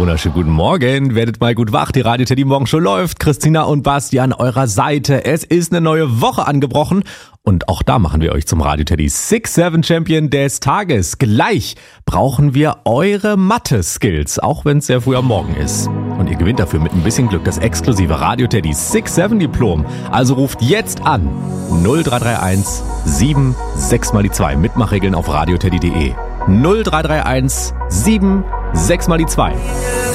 wunderschönen guten Morgen. Werdet mal gut wach. Die Radio Teddy Morgenshow läuft. Christina und Basti an eurer Seite. Es ist eine neue Woche angebrochen. Und auch da machen wir euch zum Radio Teddy 6-7 Champion des Tages. Gleich brauchen wir eure Mathe-Skills, auch wenn es sehr früh am Morgen ist. Und ihr gewinnt dafür mit ein bisschen Glück das exklusive Radio Teddy 6-7 Diplom. Also ruft jetzt an 0331 7 6 mal die 2. Mitmachregeln auf radioteddy.de. 0331 7 6 mal die 2.